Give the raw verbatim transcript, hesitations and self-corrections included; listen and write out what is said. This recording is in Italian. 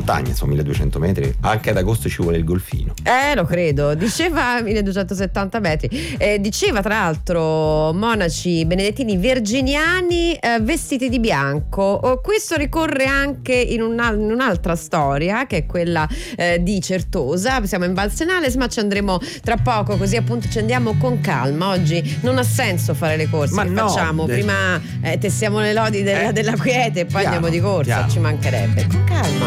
montagna, insomma milleduecento metri, anche ad agosto ci vuole il golfino. Eh, lo credo. Diceva milleduecentosettanta metri. Eh, diceva tra l'altro monaci benedettini virginiani eh, vestiti di bianco. Oh, questo ricorre anche in, una, in un'altra storia, che è quella eh, di Certosa. Siamo in Val Senales, ma ci andremo tra poco, così appunto ci andiamo con calma. Oggi non ha senso fare le corse, ma che no, facciamo? de- Prima eh, tessiamo le lodi della, eh, della quiete e poi piano, andiamo di corsa, piano. ci mancherebbe. Con calma.